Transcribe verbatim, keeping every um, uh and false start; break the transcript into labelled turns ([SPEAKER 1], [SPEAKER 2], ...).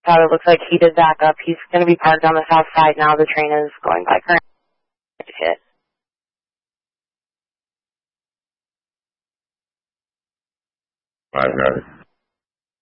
[SPEAKER 1] out, it looks like he did back up. He's going to be parked on the south side now. The train is going by current hit.
[SPEAKER 2] I've got it.